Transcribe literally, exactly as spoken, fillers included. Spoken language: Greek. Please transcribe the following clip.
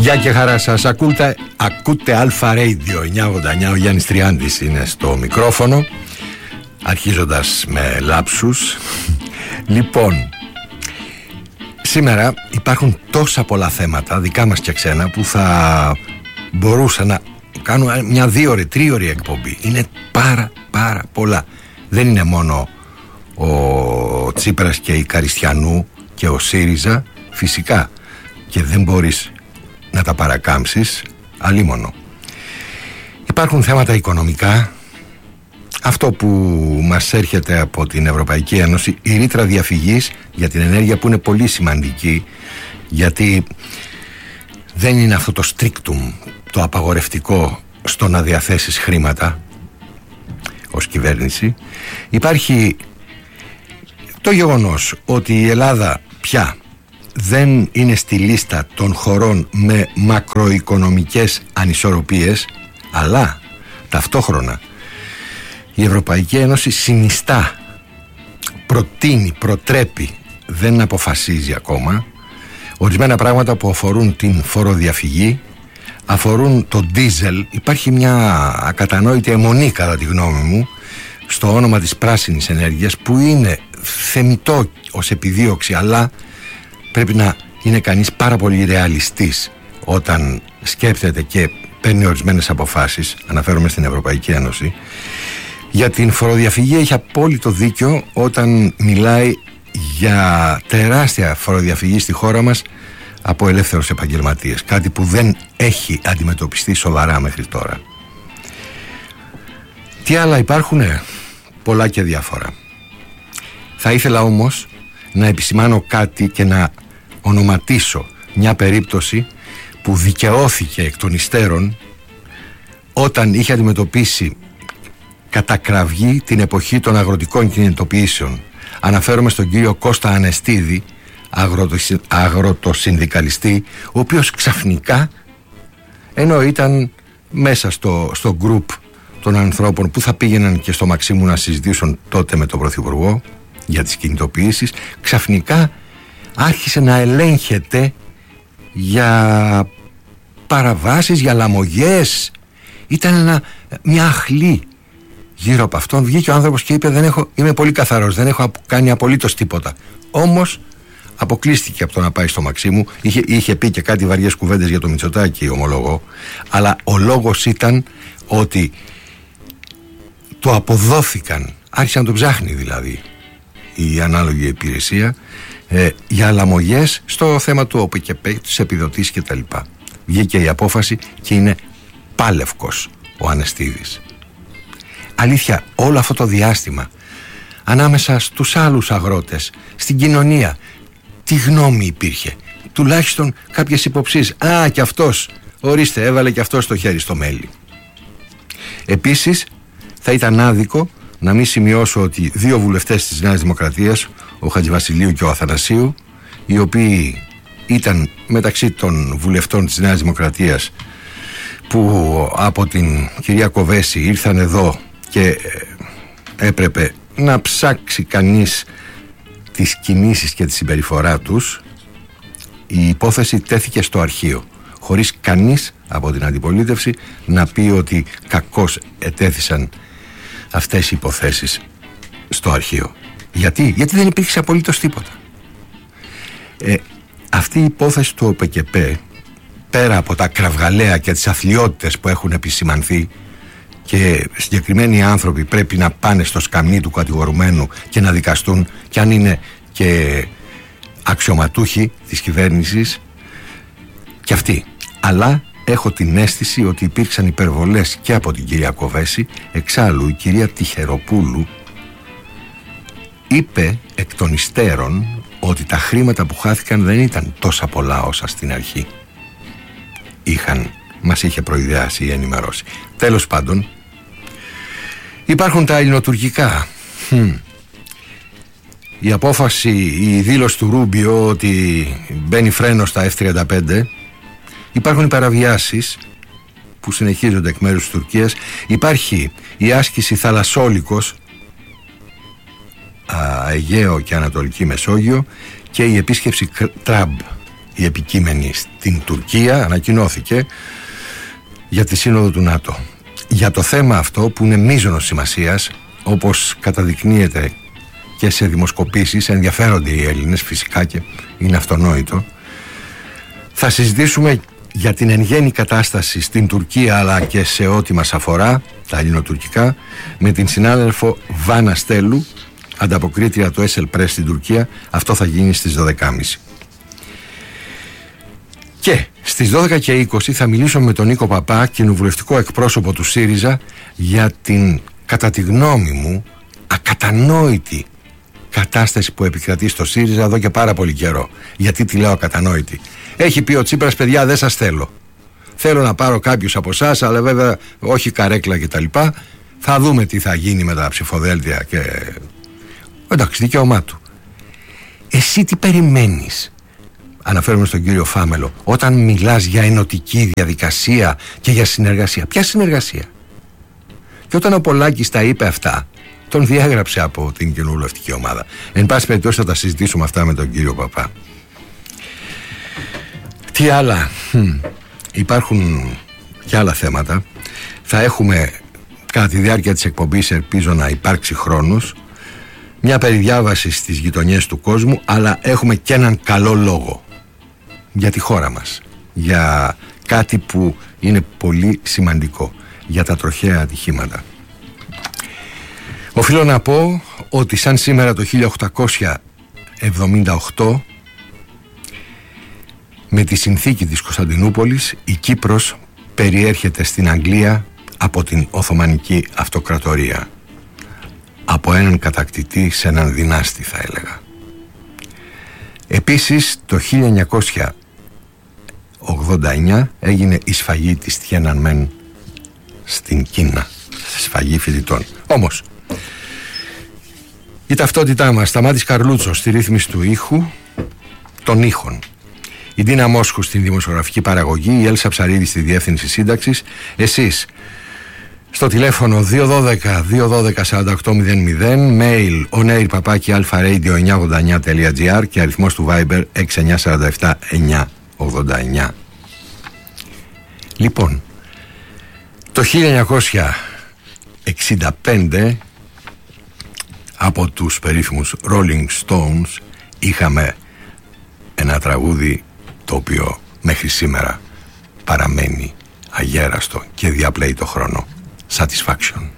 Γεια και χαρά σας. Ακούτε, ακούτε Αλφα Radio εννιακόσια ογδόντα εννιά. Ο Γιάννης Τριάντης είναι στο μικρόφωνο, αρχίζοντας με λάψους. Λοιπόν, σήμερα υπάρχουν τόσα πολλά θέματα, δικά μας και ξένα, που θα μπορούσα να κάνω μια δίωρη, τρίωρη εκπομπή. Είναι πάρα πάρα πολλά. Δεν είναι μόνο ο Τσίπρας και η Καριστιανού και ο ΣΥΡΙΖΑ, φυσικά, και δεν μπορείς να τα παρακάμψεις, αλίμονο. Υπάρχουν θέματα οικονομικά. Αυτό που μας έρχεται από την Ευρωπαϊκή Ένωση, η ρήτρα διαφυγής για την ενέργεια, που είναι πολύ σημαντική, γιατί δεν είναι αυτό το strictum, το απαγορευτικό στο να διαθέσεις χρήματα ως κυβέρνηση. Υπάρχει το γεγονός ότι η Ελλάδα πια δεν είναι στη λίστα των χωρών με μακροοικονομικές ανισορροπίες, αλλά ταυτόχρονα η Ευρωπαϊκή Ένωση συνιστά, προτείνει, προτρέπει, δεν αποφασίζει ακόμα, ορισμένα πράγματα που αφορούν την φοροδιαφυγή, αφορούν το ντίζελ. Υπάρχει μια ακατανόητη αιμονή, κατά τη γνώμη μου, στο όνομα της πράσινης ενέργειας, που είναι θεμιτό ως επιδίωξη, αλλά πρέπει να είναι κανείς πάρα πολύ ρεαλιστής όταν σκέφτεται και παίρνει ορισμένες αποφάσεις. Αναφέρομαι στην Ευρωπαϊκή Ένωση. Για την φοροδιαφυγή έχει απόλυτο δίκιο όταν μιλάει για τεράστια φοροδιαφυγή στη χώρα μας από ελεύθερους επαγγελματίες, κάτι που δεν έχει αντιμετωπιστεί σοβαρά μέχρι τώρα. Τι άλλα υπάρχουνε? Πολλά και διάφορα. Θα ήθελα όμως να επισημάνω κάτι και να ονοματίσω μια περίπτωση που δικαιώθηκε εκ των υστέρων όταν είχε αντιμετωπίσει κατά κραυγή την εποχή των αγροτικών κινητοποιήσεων. Αναφέρομαι στον κύριο Κώστα Ανεστίδη, αγροτοσυνδικαλιστή, ο οποίος ξαφνικά, ενώ ήταν μέσα στο, στο group των ανθρώπων που θα πήγαιναν και στο Μαξίμου να συζητήσουν τότε με τον Πρωθυπουργό για τις κινητοποιήσεις, ξαφνικά άρχισε να ελέγχεται για παραβάσεις, για λαμογές. Ήταν ένα, μια αχλή γύρω από αυτόν. Βγήκε ο άνθρωπος και είπε: δεν έχω, είμαι πολύ καθαρός, δεν έχω κάνει απολύτως τίποτα. Όμως αποκλείστηκε από το να πάει στο Μαξίμου. Είχε, είχε πει και κάτι βαριές κουβέντες για το Μητσοτάκη, ομολογώ, αλλά ο λόγος ήταν ότι το αποδόθηκαν, άρχισε να το ψάχνει δηλαδή η ανάλογη υπηρεσία, ε, για λαμογές στο θέμα του ΟΠΕΚ, τις επιδοτήσεις κτλ. Βγήκε η απόφαση και είναι πάλευκος ο Ανεστίδης. Αλήθεια, όλο αυτό το διάστημα ανάμεσα στους άλλους αγρότες, στην κοινωνία, τι γνώμη υπήρχε? Τουλάχιστον κάποιες υποψίες. Α, και αυτός, ορίστε, έβαλε και αυτός το χέρι στο μέλι. Επίσης, θα ήταν άδικο να μην σημειώσω ότι δύο βουλευτές της Νέας Δημοκρατίας, ο Χατζηβασιλείου και ο Αθανασίου, οι οποίοι ήταν μεταξύ των βουλευτών της Νέας Δημοκρατίας που από την κυρία Κοβέση ήρθαν εδώ και έπρεπε να ψάξει κανείς τις κινήσεις και τη συμπεριφορά τους, η υπόθεση τέθηκε στο αρχείο, χωρίς κανείς από την αντιπολίτευση να πει ότι κακώς ετέθησαν αυτές οι υποθέσεις στο αρχείο. Γιατί? Γιατί δεν υπήρξε απολύτως τίποτα. Ε, αυτή η υπόθεση του ΟΠΕΚ, πέρα από τα κραυγαλαία και τις αθλιότητες που έχουν επισημανθεί, και συγκεκριμένοι άνθρωποι πρέπει να πάνε στο σκαμνί του κατηγορουμένου και να δικαστούν, και αν είναι και αξιωματούχοι της κυβέρνησης, και αυτοί. Αλλά έχω την αίσθηση ότι υπήρξαν υπερβολές και από την κυρία Κοβέση. Εξάλλου η κυρία Τυχεροπούλου είπε εκ των υστέρων ότι τα χρήματα που χάθηκαν δεν ήταν τόσα πολλά όσα στην αρχή είχαν, μας είχε προειδεάσει ή ενημερώσει. Τέλος πάντων, υπάρχουν τα ελληνοτουρκικά. Hm. Η απόφαση, η δήλωση του Ρούμπιο ότι μπαίνει φρένο στα εφ τριάντα πέντε. Υπάρχουν οι παραβιάσεις που συνεχίζονται εκ μέρους της Τουρκίας. Υπάρχει η άσκηση θαλασσόλικος, Αιγαίο και Ανατολική Μεσόγειο, και η επίσκεψη Τραμπ η επικείμενη στην Τουρκία, ανακοινώθηκε για τη σύνοδο του ΝΑΤΟ. Για το θέμα αυτό που είναι μείζωνος σημασίας, όπως καταδεικνύεται και σε δημοσκοπήσεις, ενδιαφέρονται οι Έλληνες φυσικά και είναι αυτονόητο. Θα συζητήσουμε για την εν γέννη κατάσταση στην Τουρκία αλλά και σε ό,τι μας αφορά, τα ελληνοτουρκικά, με την συνάδελφο Βάνα Στέλου, ανταποκρίτρια του Έσελ Πρες στην Τουρκία. Αυτό θα γίνει στις δώδεκα και τριάντα. Και στις δώδεκα και είκοσι θα μιλήσω με τον Νίκο Παπά, κοινοβουλευτικό εκπρόσωπο του ΣΥΡΙΖΑ, για την, κατά τη γνώμη μου, ακατανόητη κατάσταση που επικρατεί στο ΣΥΡΙΖΑ εδώ και πάρα πολύ καιρό. Γιατί τη λέω ακατανόητη? Έχει πει ο Τσίπρας, παιδιά, δεν σας θέλω. Θέλω να πάρω κάποιους από εσάς, αλλά βέβαια όχι καρέκλα κτλ. Θα δούμε τι θα γίνει με τα ψηφοδέλτια και... Εντάξει, δικαίωμά του. Εσύ τι περιμένεις? Αναφέρομαι στον κύριο Φάμελο. Όταν μιλάς για ενωτική διαδικασία και για συνεργασία, ποια συνεργασία? Και όταν ο Πολάκης τα είπε αυτά, τον διέγραψε από την κοινοβουλευτική ομάδα. Εν πάση περιπτώσει θα τα συζητήσουμε αυτά με τον κύριο Παπά. Τι άλλα? Hm. Υπάρχουν και άλλα θέματα. Θα έχουμε κατά τη διάρκεια της εκπομπής, ελπίζω να υπάρξει χρόνος, μια περιδιάβαση στις γειτονιές του κόσμου, αλλά έχουμε και έναν καλό λόγο για τη χώρα μας, για κάτι που είναι πολύ σημαντικό, για τα τροχαία ατυχήματα. Οφείλω να πω ότι σαν σήμερα το χίλια οκτακόσια εβδομήντα οκτώ, με τη συνθήκη της Κωνσταντινούπολης, η Κύπρος περιέρχεται στην Αγγλία από την Οθωμανική Αυτοκρατορία, από έναν κατακτητή σε έναν δυνάστη, θα έλεγα. Επίσης το χίλια εννιακόσια ογδόντα εννιά έγινε η σφαγή της Τιένανμεν στην Κίνα, σφαγή φοιτητών. Όμως η ταυτότητά μας, Σταμάτης Καρλούτσος στη ρύθμιση του ήχου, των ήχων, η Ντίνα Μόσχου στην δημοσιογραφική παραγωγή, η Έλσα Ψαρίδη στη διεύθυνση σύνταξης, εσείς στο τηλέφωνο δύο ένα δύο δύο ένα δύο τέσσερα οκτώ μηδέν μηδέν, mail onair παπάκι alpharadio εννιακόσια ογδόντα εννιά τελεία τζι άρ και αριθμός του Viber έξι εννιά τέσσερα επτά εννιά ογδόντα εννιά. Λοιπόν, το χίλια εννιακόσια εξήντα πέντε από τους περίφημους Rolling Stones είχαμε ένα τραγούδι το οποίο μέχρι σήμερα παραμένει αγέραστο και διαπλέει το χρόνο. Satisfaction.